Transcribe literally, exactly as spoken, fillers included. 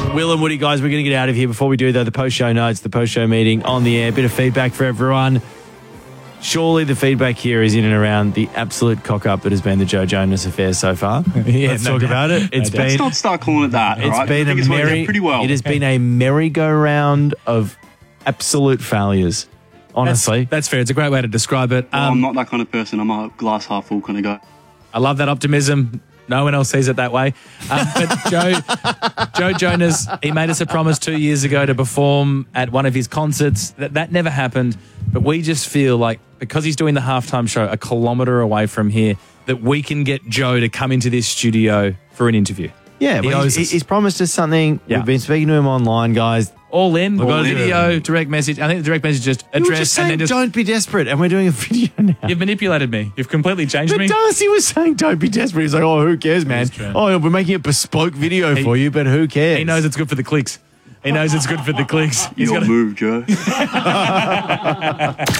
Will and Woody, guys, we're going to get out of here. Before we do, though, the post-show notes, the post-show meeting on the air, bit of feedback for everyone. Surely the feedback here is in and around the absolute cock-up that has been the Joe Jonas affair so far. yeah, Let's no talk doubt. about it. It's No been, Let's not start calling it that. it's all right? been I a think it's worked out merry, pretty well. it has been a merry-go-round of absolute failures. Honestly. That's, that's fair. It's a great way to describe it. Well, Um, I'm not that kind of person. I'm a glass half full kind of guy. I love that optimism. No one else sees it that way. Um, but Joe, Joe Jonas, he made us a promise two years ago to perform at one of his concerts. That that never happened. But we just feel like because he's doing the halftime show a kilometre away from here, that we can get Joe to come into this studio for an interview. Yeah, He well, owes he's, us. he's promised us something. Yeah. We've been speaking to him online, guys. All in, We've got to do video, it. direct message. I think the direct message just You were address just and saying, then just. don't be desperate, and we're doing a video now. You've manipulated me. You've completely changed But me. Darcy was saying, don't be desperate. He's like, oh, who cares, man? That's true. Oh, we're making a bespoke video He- for you, but who cares? He knows it's good for the clicks. He knows it's good for the clicks. He's Your got move, Joe.